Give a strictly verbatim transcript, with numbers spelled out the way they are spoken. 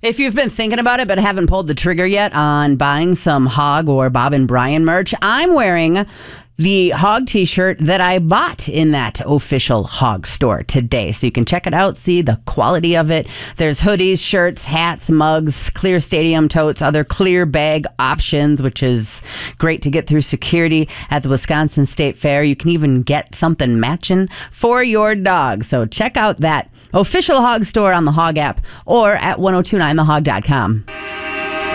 If you've been thinking about it but haven't pulled the trigger yet on buying some Hog or Bob and Brian merch, I'm wearing the Hog t-shirt that I bought in that official Hog store today. So you can check it out, see the quality of it. There's hoodies, shirts, hats, mugs, clear stadium totes, other clear bag options, which is great to get through security at the Wisconsin State Fair. You can even get something matching for your dog. So check out that official Hog store on the Hog app or at ten twenty-nine the hog dot com.